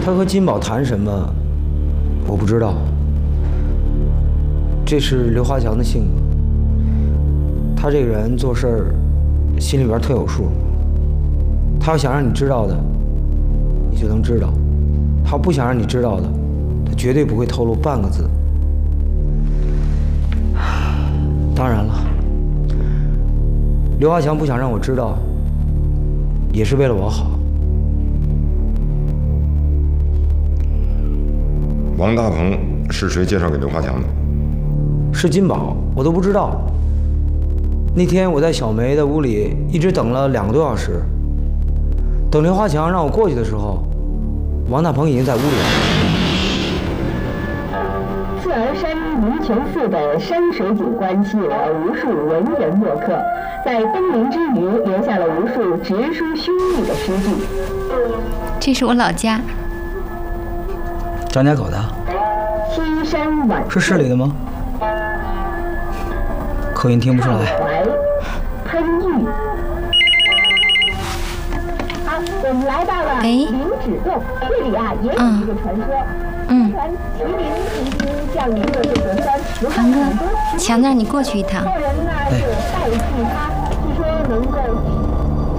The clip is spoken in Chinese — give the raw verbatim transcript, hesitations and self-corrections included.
他和金宝谈什么，我不知道。这是刘华强的性格，他这个人做事儿心里边特有数。他要想让你知道的，你就能知道；他不想让你知道的，他绝对不会透露半个字。当然了，刘华强不想让我知道，也是为了我好。 王大鹏是谁介绍给刘华强的？ 是金宝，我都不知道。那天我在小梅的屋里一直等了两个多小时，等刘华强让我过去的时候，王大鹏已经在屋里了。 四儿山灵泉寺的山水景观吸引了无数文人墨客，在登临之余留下了无数直抒胸臆的诗句。 这是我老家。 张家口的？ 西山晚是市里的吗？口音听不出来。 怀喷玉。好，我们来到了灵指洞，这里啊也有一个传说。 嗯。 传麒麟曾经降临过这座山， 堂哥，强子，你过去一趟。 后人呢就代替他，据说能够